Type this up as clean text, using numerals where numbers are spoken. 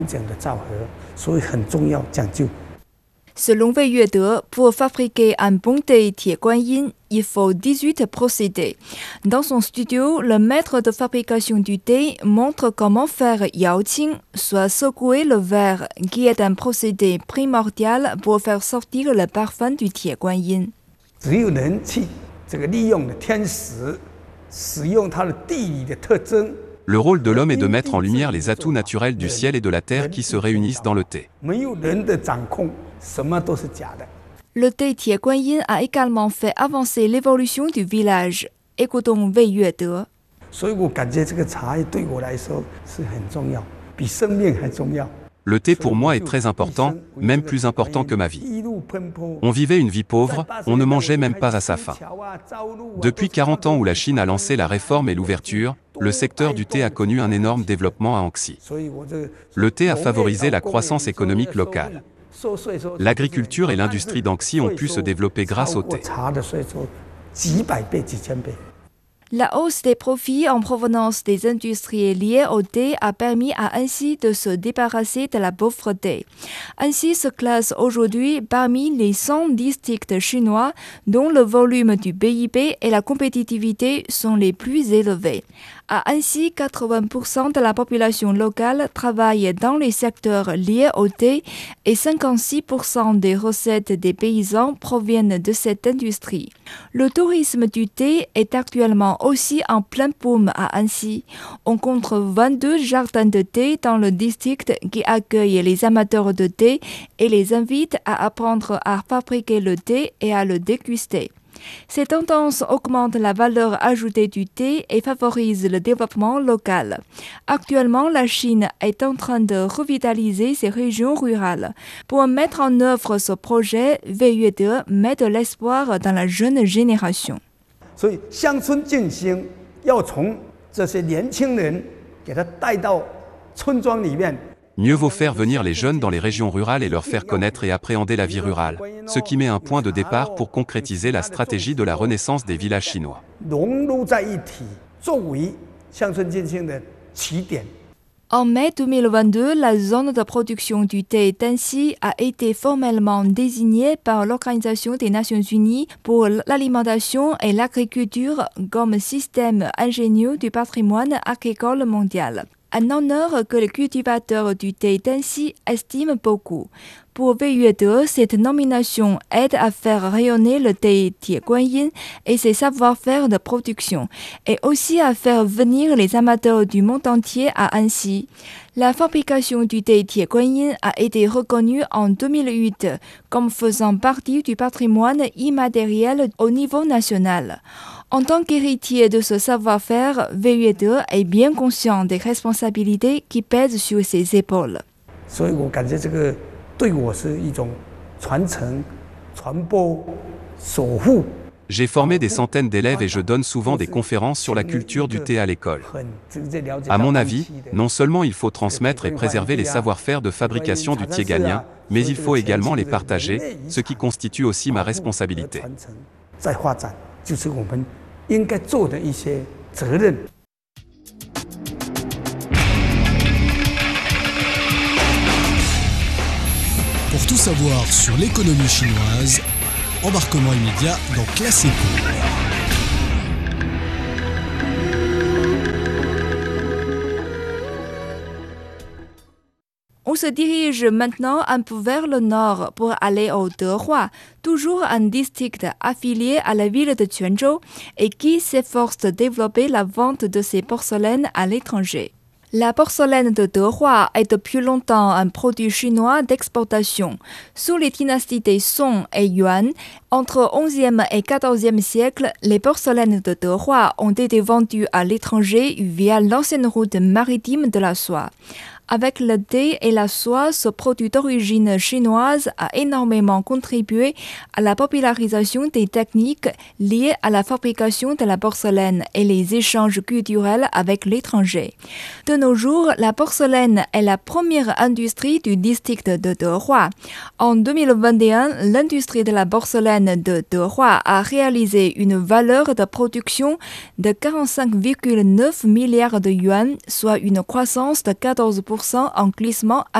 Selon Wei Yuede, pour fabriquer un bon thé Tie Guan Yin, il faut 18 procédés. Dans son studio, le maître de fabrication du thé montre comment faire Yao Qing, soit secouer le verre, qui est un procédé primordial pour faire sortir le parfum du Tie Guan Yin. Le rôle de l'homme est de mettre en lumière les atouts naturels du ciel et de la terre qui se réunissent dans le thé. Le thé Tie Guan Yin a également fait avancer l'évolution du village. Écoutons Wei Yuede. Le thé pour moi est très important, même plus important que ma vie. On vivait une vie pauvre, on ne mangeait même pas à sa faim. Depuis 40 ans où la Chine a lancé la réforme et l'ouverture, le secteur du thé a connu un énorme développement à Anxi. Le thé a favorisé la croissance économique locale. L'agriculture et l'industrie d'Anxi ont pu se développer grâce au thé. La hausse des profits en provenance des industries liées au thé a permis à Anxi de se débarrasser de la pauvreté. Anxi se classe aujourd'hui parmi les 100 districts chinois dont le volume du PIB et la compétitivité sont les plus élevés. À Anxi, 80% de la population locale travaille dans les secteurs liés au thé et 56% des recettes des paysans proviennent de cette industrie. Le tourisme du thé est actuellement aussi en plein boom à Anxi. On compte 22 jardins de thé dans le district qui accueillent les amateurs de thé et les invitent à apprendre à fabriquer le thé et à le déguster. Ces tendances augmentent la valeur ajoutée du thé et favorisent le développement local. Actuellement, la Chine est en train de revitaliser ses régions rurales. Pour mettre en œuvre ce projet, Wei Yuede met de l'espoir dans la jeune génération. Mieux vaut faire venir les jeunes dans les régions rurales et leur faire connaître et appréhender la vie rurale, ce qui met un point de départ pour concrétiser la stratégie de la renaissance des villages chinois. En mai 2022, la zone de production du thé d'Anxi a été formellement désignée par l'Organisation des Nations Unies pour l'alimentation et l'agriculture comme système ingénieux du patrimoine agricole mondial. Un honneur que les cultivateurs du thé d'Anxi estiment beaucoup. Pour Wei Yuede, cette nomination aide à faire rayonner le thé Tie Guan Yin et ses savoir-faire de production, et aussi à faire venir les amateurs du monde entier à Anxi. La fabrication du thé Tie Guan Yin a été reconnue en 2008 comme faisant partie du patrimoine immatériel au niveau national. En tant qu'héritier de ce savoir-faire, Wei Yuede est bien conscient des responsabilités qui pèsent sur ses épaules. J'ai formé des centaines d'élèves et je donne souvent des conférences sur la culture du thé à l'école. À mon avis, non seulement il faut transmettre et préserver les savoir-faire de fabrication du thé ghanéen, mais il faut également les partager, ce qui constitue aussi ma responsabilité. Pour tout savoir sur l'économie chinoise, embarquement immédiat dans Classe Éco. On se dirige maintenant un peu vers le nord pour aller au Dehua, toujours un district affilié à la ville de Quanzhou et qui s'efforce de développer la vente de ses porcelaines à l'étranger. La porcelaine de Dehua est depuis longtemps un produit chinois d'exportation. Sous les dynasties des Song et Yuan, entre 11e et 14e siècle, les porcelaines de Dehua ont été vendues à l'étranger via l'ancienne route maritime de la soie. Avec le thé et la soie, ce produit d'origine chinoise a énormément contribué à la popularisation des techniques liées à la fabrication de la porcelaine et les échanges culturels avec l'étranger. De nos jours, la porcelaine est la première industrie du district de Dehua. En 2021, l'industrie de la porcelaine de Dehua a réalisé une valeur de production de 45,9 milliards de yuan, soit une croissance de 14% 10% en glissement